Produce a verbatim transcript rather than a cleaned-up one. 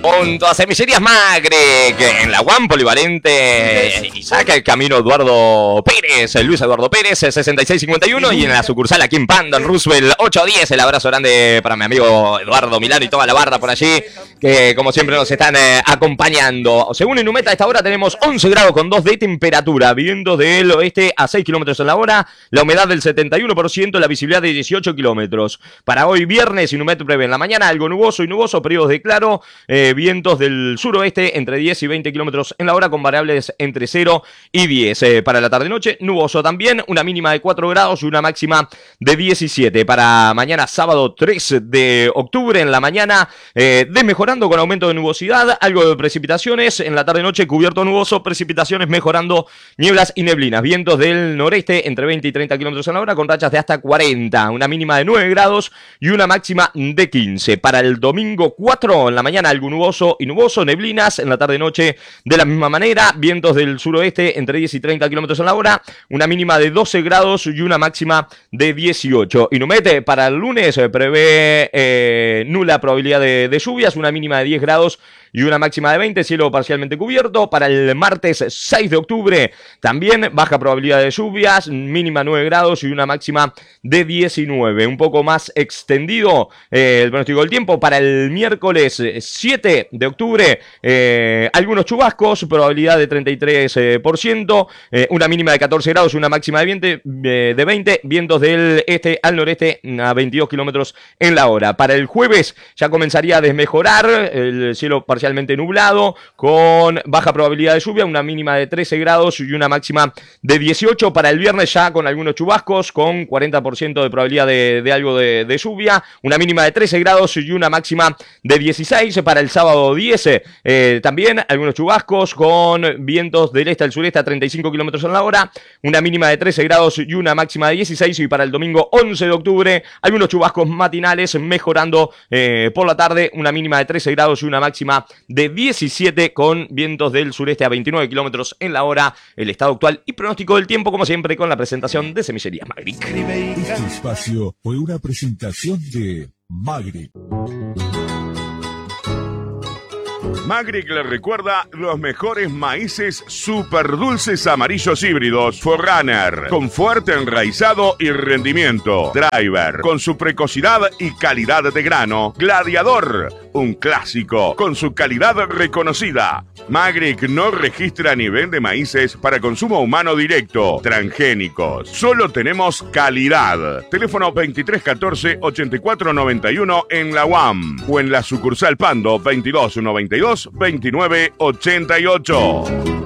Junto a Semillerías Magre, que en la UAM Polivalente Isaac, el Camino Eduardo Pérez, Luis Eduardo Pérez, sesenta y seis cincuenta y uno, y en la sucursal aquí en Pando, en Roosevelt ocho diez. El abrazo grande para mi amigo Eduardo Milano y toda la barra por allí, que como siempre nos están eh, acompañando. Según Inumeta, a esta hora tenemos once grados con dos de temperatura, vientos del oeste a seis kilómetros en la hora, la humedad del setenta y uno por ciento, la visibilidad de dieciocho kilómetros. Para hoy viernes, Inumeta prevé en la mañana algo nuboso y nuboso, periodos de claro, eh, vientos del suroeste entre diez y veinte kilómetros en la hora con variables entre cero y diez. Eh, para la tarde-noche, nuboso también, una mínima de cuatro grados y una máxima de diecisiete. Para mañana sábado tres de octubre en la mañana, eh, desmejorando con aumento de nubosidad, algo de precipitaciones. En la tarde-noche cubierto nuboso, precipitaciones mejorando, nieblas y neblinas. Vientos del noreste entre veinte y treinta kilómetros en la hora con rachas de hasta cuarenta. Una mínima de nueve grados y una máxima de quince. Para el domingo cuatro en la mañana, algo nuboso y nuboso, neblinas. En la tarde-noche de la misma manera, vientos del suroeste entre diez y treinta kilómetros en la hora, una mínima de doce grados y una máxima de dieciocho. Inumete para el lunes prevé eh, nula probabilidad de, de lluvias, una mínima de diez grados y una máxima de veinte, cielo parcialmente cubierto. Para el martes seis de octubre, también baja probabilidad de lluvias, mínima nueve grados y una máxima de diecinueve. Un poco más extendido eh, el pronóstico del tiempo. Para el miércoles siete de octubre, eh, algunos chubascos, probabilidad de treinta y tres por ciento, eh, una mínima de catorce grados y una máxima de veinte, eh, de veinte, vientos del este al noreste a veintidós kilómetros en la hora. Para el jueves ya comenzaría a desmejorar, el cielo parcialmente nublado, con baja probabilidad de lluvia, una mínima de trece grados y una máxima de dieciocho. Para el viernes ya con algunos chubascos, con cuarenta por ciento de probabilidad de, de algo de, de lluvia, una mínima de trece grados y una máxima de dieciséis. Para el sábado diez, eh, también algunos chubascos, con vientos del este al sureste a treinta y cinco kilómetros en la hora, una mínima de trece grados y una máxima de dieciséis. Y para el domingo once de octubre, algunos chubascos matinales, mejorando eh, por la tarde, una mínima de trece grados y una máxima de diecisiete, con vientos del sureste a veintinueve kilómetros en la hora. El estado actual y pronóstico del tiempo, como siempre, con la presentación de Semillerías Magri. Este espacio fue una presentación de Magri. Magric le recuerda los mejores maíces super dulces amarillos híbridos Forerunner, con fuerte enraizado y rendimiento. Driver, con su precocidad y calidad de grano. Gladiador, un clásico, con su calidad reconocida. Magric no registra ni vende maíces para consumo humano directo, transgénicos. Solo tenemos calidad. Teléfono veintitrés catorce ochenta y cuatro noventa y uno en la U A M o en la sucursal Pando veintidós noventa y dos veintinueve ochenta y ocho.